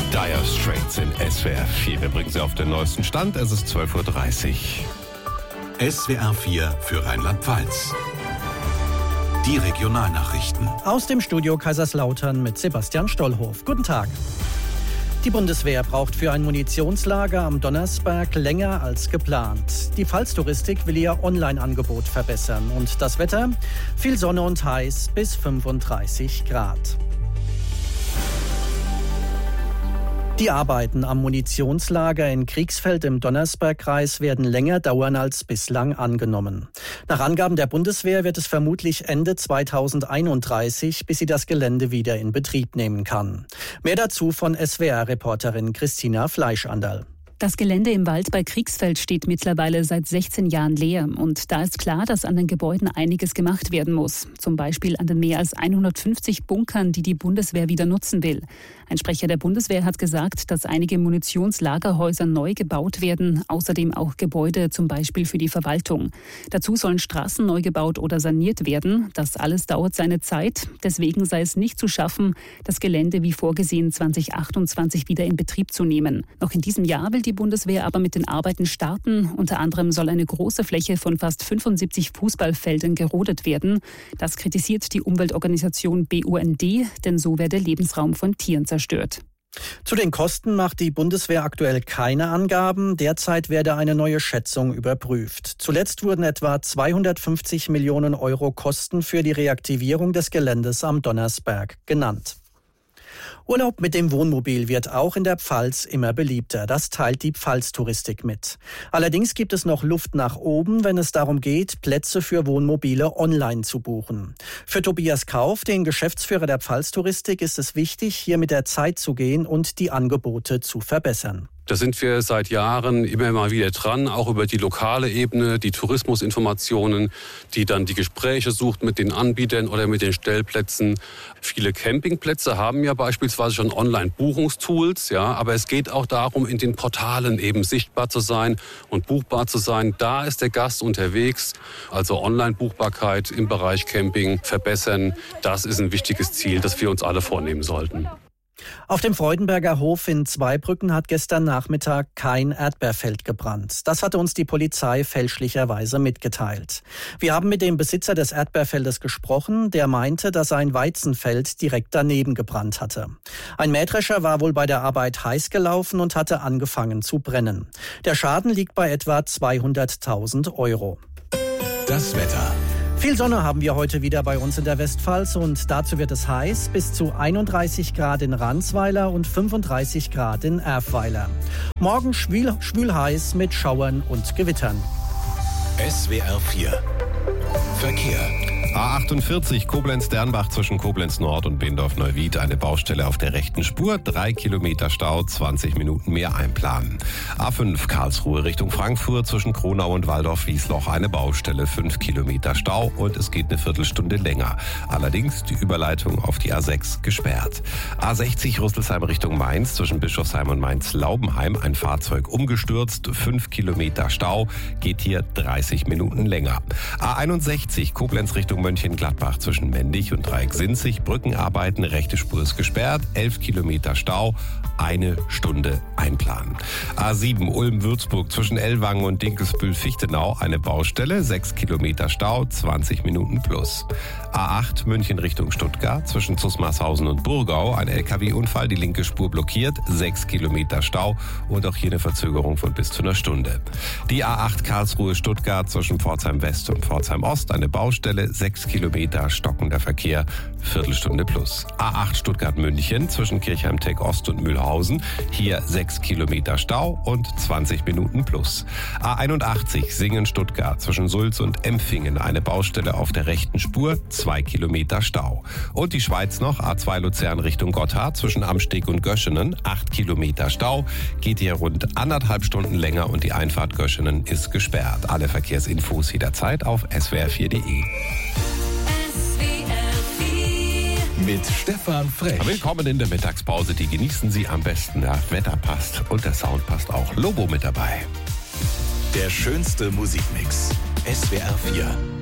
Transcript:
Dire Straits in SWR 4. Wir bringen Sie auf den neuesten Stand. Es ist 12:30 Uhr. SWR 4 für Rheinland-Pfalz. Die Regionalnachrichten. Aus dem Studio Kaiserslautern mit Sebastian Stollhof. Guten Tag. Die Bundeswehr braucht für ein Munitionslager am Donnersberg länger als geplant. Die Pfalztouristik will ihr Online-Angebot verbessern. Und das Wetter? Viel Sonne und heiß bis 35 Grad. Die Arbeiten am Munitionslager in Kriegsfeld im Donnersbergkreis werden länger dauern als bislang angenommen. Nach Angaben der Bundeswehr wird es vermutlich Ende 2031, bis sie das Gelände wieder in Betrieb nehmen kann. Mehr dazu von SWR-Reporterin Christina Fleischanderl. Das Gelände im Wald bei Kriegsfeld steht mittlerweile seit 16 Jahren leer. Und da ist klar, dass an den Gebäuden einiges gemacht werden muss. Zum Beispiel an den mehr als 150 Bunkern, die die Bundeswehr wieder nutzen will. Ein Sprecher der Bundeswehr hat gesagt, dass einige Munitionslagerhäuser neu gebaut werden. Außerdem auch Gebäude, zum Beispiel für die Verwaltung. Dazu sollen Straßen neu gebaut oder saniert werden. Das alles dauert seine Zeit. Deswegen sei es nicht zu schaffen, das Gelände wie vorgesehen 2028 wieder in Betrieb zu nehmen. Noch in diesem Jahr will die Bundeswehr aber mit den Arbeiten starten. Unter anderem soll eine große Fläche von fast 75 Fußballfeldern gerodet werden. Das kritisiert die Umweltorganisation BUND, denn so werde Lebensraum von Tieren zerstört. Zu den Kosten macht die Bundeswehr aktuell keine Angaben. Derzeit werde eine neue Schätzung überprüft. Zuletzt wurden etwa 250 Millionen Euro Kosten für die Reaktivierung des Geländes am Donnersberg genannt. Urlaub mit dem Wohnmobil wird auch in der Pfalz immer beliebter. Das teilt die Pfalztouristik mit. Allerdings gibt es noch Luft nach oben, wenn es darum geht, Plätze für Wohnmobile online zu buchen. Für Tobias Kauf, den Geschäftsführer der Pfalztouristik, ist es wichtig, hier mit der Zeit zu gehen und die Angebote zu verbessern. Da sind wir seit Jahren immer mal wieder dran, auch über die lokale Ebene, die Tourismusinformationen, die dann die Gespräche sucht mit den Anbietern oder mit den Stellplätzen. Viele Campingplätze haben ja beispielsweise schon Online-Buchungstools, ja, aber es geht auch darum, in den Portalen eben sichtbar zu sein und buchbar zu sein. Da ist der Gast unterwegs, also Online-Buchbarkeit im Bereich Camping verbessern. Das ist ein wichtiges Ziel, das wir uns alle vornehmen sollten. Auf dem Freudenberger Hof in Zweibrücken hat gestern Nachmittag kein Erdbeerfeld gebrannt. Das hatte uns die Polizei fälschlicherweise mitgeteilt. Wir haben mit dem Besitzer des Erdbeerfeldes gesprochen, der meinte, dass ein Weizenfeld direkt daneben gebrannt hatte. Ein Mähdrescher war wohl bei der Arbeit heiß gelaufen und hatte angefangen zu brennen. Der Schaden liegt bei etwa 200.000 Euro. Das Wetter. Viel Sonne haben wir heute wieder bei uns in der Westpfalz und dazu wird es heiß, bis zu 31 Grad in Ransweiler und 35 Grad in Erfweiler. Morgen schwül heiß mit Schauern und Gewittern. SWR 4 Verkehr. A48 Koblenz-Dernbach zwischen Koblenz Nord und Bindorf-Neuwied. Eine Baustelle auf der rechten Spur. 3 Kilometer Stau, 20 Minuten mehr einplanen. A5 Karlsruhe Richtung Frankfurt zwischen Kronau und Waldorf-Wiesloch. Eine Baustelle, 5 Kilometer Stau und es geht eine Viertelstunde länger. Allerdings die Überleitung auf die A6 gesperrt. A60 Rüsselsheim Richtung Mainz zwischen Bischofsheim und Mainz-Laubenheim. Ein Fahrzeug umgestürzt, 5 Kilometer Stau, geht hier 30 Minuten länger. A61 Koblenz Richtung Mönchengladbach zwischen Mendig und Dreieck-Sinzig. Brückenarbeiten, rechte Spur ist gesperrt, 11 Kilometer Stau, 1 Stunde einplanen. A7 Ulm-Würzburg zwischen Ellwangen und Dinkelsbühl-Fichtenau. Eine Baustelle, 6 Kilometer Stau, 20 Minuten plus. A8 München Richtung Stuttgart zwischen Zusmarshausen und Burgau. Ein LKW-Unfall, die linke Spur blockiert, 6 Kilometer Stau und auch hier eine Verzögerung von bis zu einer Stunde. Die A8 Karlsruhe-Stuttgart zwischen Pforzheim West und Pforzheim Ost. Eine Baustelle, 6 Kilometer, stockender Verkehr, Viertelstunde plus. A8 Stuttgart-München zwischen Kirchheim-Tech Ost und Mühlhausen. Hier 6 Kilometer Stau und 20 Minuten plus. A81 Singen-Stuttgart zwischen Sulz und Empfingen. Eine Baustelle auf der rechten Spur, 2 Kilometer Stau. Und die Schweiz noch, A2 Luzern Richtung Gotthard zwischen Amsteg und Göschenen, 8 Kilometer Stau. Geht hier rund 1,5 Stunden länger und die Einfahrt Göschenen ist gesperrt. Alle Verkehrsinfos jederzeit auf swr4.de. Mit Stefan Frech. Willkommen in der Mittagspause. Die genießen Sie am besten. Das Wetter passt und der Sound passt auch. Lobo mit dabei. Der schönste Musikmix. SWR 4.